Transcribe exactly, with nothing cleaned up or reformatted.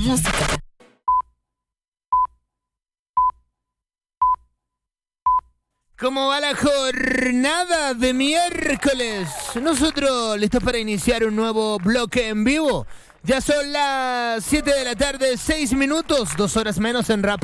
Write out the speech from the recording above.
música. ¿Cómo va la jornada de miércoles? Nosotros listos para iniciar un nuevo bloque en vivo. Ya son las siete de la tarde, seis minutos, dos horas menos en Rap